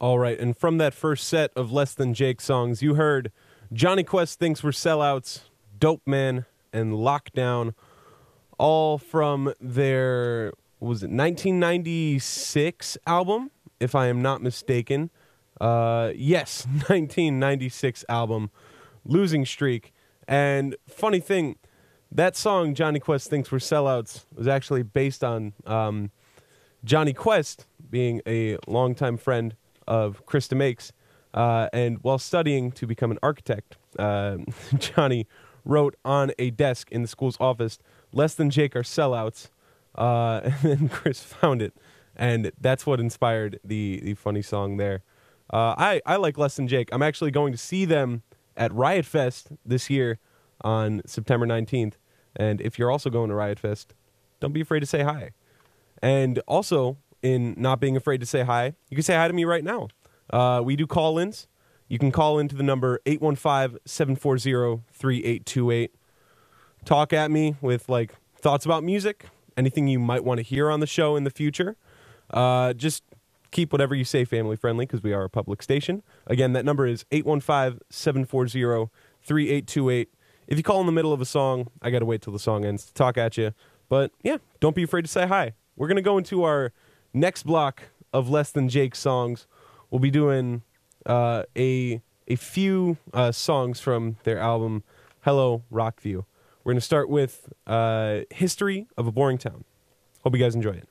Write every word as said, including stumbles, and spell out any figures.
All right, and from that first set of Less Than Jake songs, you heard Johnny Quest Thinks We're Sellouts, Dope Man, and Lockdown, all from their, what was it, nineteen ninety-six album, if I am not mistaken. Uh, yes, nineteen ninety-six album, Losing Streak. And funny thing, that song, Johnny Quest Thinks We're Sellouts, was actually based on um, Johnny Quest being a longtime friend of Krista Makes, uh, and while studying to become an architect, uh, Johnny wrote on a desk in the school's office, "Less Than Jake are sellouts," uh, and then Chris found it, and that's what inspired the the funny song there. Uh, I, I like Less Than Jake. I'm actually going to see them at Riot Fest this year on September nineteenth, and if you're also going to Riot Fest, don't be afraid to say hi. And also, in not being afraid to say hi, you can say hi to me right now. Uh, we do call-ins. You can call into the number eight one five, seven four zero, three eight two eight. Talk at me with, like, thoughts about music, anything you might want to hear on the show in the future. Uh, just keep whatever you say family-friendly, because we are a public station. Again, that number is eight one five, seven four zero, three eight two eight. If you call in the middle of a song, I got to wait till the song ends to talk at you. But, yeah, don't be afraid to say hi. We're going to go into our next block of Less Than Jake songs. We'll be doing uh, a a few uh, songs from their album Hello Rockview. We're going to start with uh, History of a Boring Town. Hope you guys enjoy it.